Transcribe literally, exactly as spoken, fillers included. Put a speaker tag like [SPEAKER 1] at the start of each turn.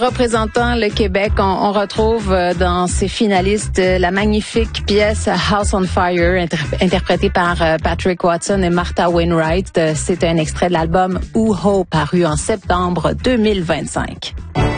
[SPEAKER 1] Représentant le Québec, on, on retrouve dans ses finalistes la magnifique pièce House on Fire, inter- interprétée par Patrick Watson et Martha Wainwright. C'est un extrait de l'album Ooh Ho, paru en septembre deux mille vingt-cinq.